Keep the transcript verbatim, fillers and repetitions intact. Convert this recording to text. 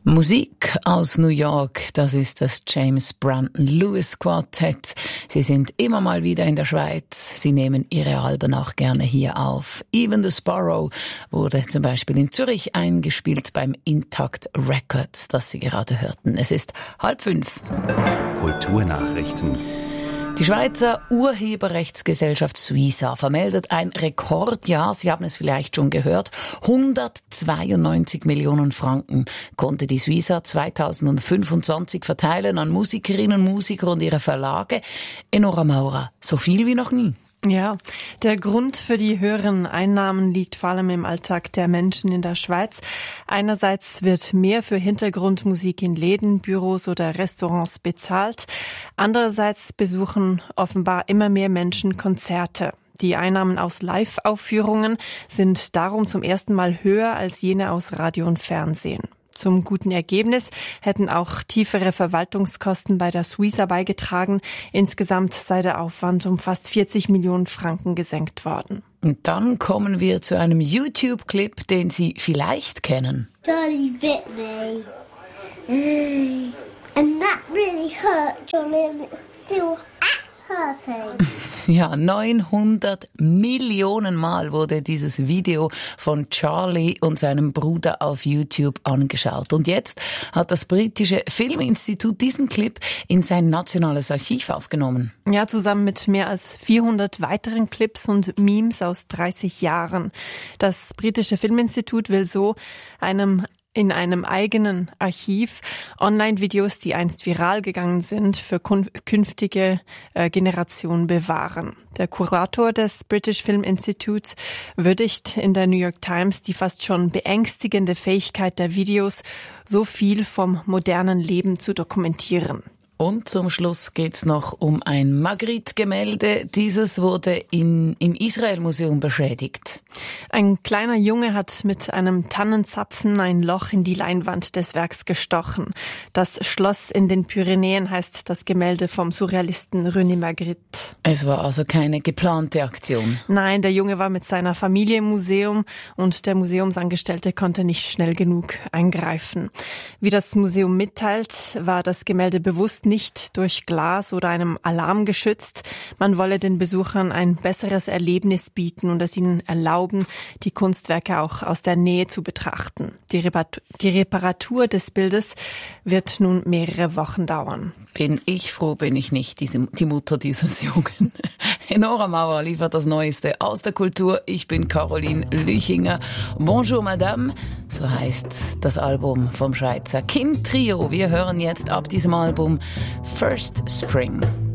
Musik aus New York, das ist das James Brandon Lewis Quartett. Sie sind immer mal wieder in der Schweiz. Sie nehmen ihre Alben auch gerne hier auf. Even the Sparrow wurde zum Beispiel in Zürich eingespielt beim Intact Records, das Sie gerade hörten. Es ist halb fünf. Kulturnachrichten. Die Schweizer Urheberrechtsgesellschaft Suiza vermeldet ein Rekordjahr. Sie haben es vielleicht schon gehört. hundertzweiundneunzig Millionen Franken konnte die Suiza zweitausendfünfundzwanzig verteilen an Musikerinnen, Musiker und ihre Verlage. Enora Maurer, so viel wie noch nie. Ja, der Grund für die höheren Einnahmen liegt vor allem im Alltag der Menschen in der Schweiz. Einerseits wird mehr für Hintergrundmusik in Läden, Büros oder Restaurants bezahlt. Andererseits besuchen offenbar immer mehr Menschen Konzerte. Die Einnahmen aus Live-Aufführungen sind darum zum ersten Mal höher als jene aus Radio und Fernsehen. Zum guten Ergebnis hätten auch tiefere Verwaltungskosten bei der Suiza beigetragen. Insgesamt sei der Aufwand um fast vierzig Millionen Franken gesenkt worden. Und dann kommen wir zu einem YouTube-Clip, den Sie vielleicht kennen. Johnny bit me. And that really hurt, Johnny, and it's still hurting. Ja, neunhundert Millionen Mal wurde dieses Video von Charlie und seinem Bruder auf YouTube angeschaut. Und jetzt hat das britische Filminstitut diesen Clip in sein nationales Archiv aufgenommen. Ja, zusammen mit mehr als vierhundert weiteren Clips und Memes aus dreißig Jahren. Das britische Filminstitut will so einem in einem eigenen Archiv Online-Videos, die einst viral gegangen sind, für künftige äh, Generationen bewahren. Der Kurator des British Film Institute würdigt in der New York Times die fast schon beängstigende Fähigkeit der Videos, so viel vom modernen Leben zu dokumentieren. Und zum Schluss geht's noch um ein Magritte-Gemälde. Dieses wurde in, im Israel-Museum beschädigt. Ein kleiner Junge hat mit einem Tannenzapfen ein Loch in die Leinwand des Werks gestochen. Das Schloss in den Pyrenäen heißt das Gemälde vom Surrealisten René Magritte. Es war also keine geplante Aktion. Nein, der Junge war mit seiner Familie im Museum und der Museumsangestellte konnte nicht schnell genug eingreifen. Wie das Museum mitteilt, war das Gemälde bewusst nicht durch Glas oder einem Alarm geschützt. Man wolle den Besuchern ein besseres Erlebnis bieten und es ihnen erlauben, die Kunstwerke auch aus der Nähe zu betrachten. Die Reparatur, die Reparatur des Bildes wird nun mehrere Wochen dauern. Bin ich froh, bin ich nicht diese, die Mutter dieses Jungen. Enora Maurer liefert das Neueste aus der Kultur. Ich bin Caroline Lüchinger. Bonjour Madame, so heißt das Album vom Schweizer Kim Trio. Wir hören jetzt ab diesem Album First Spring.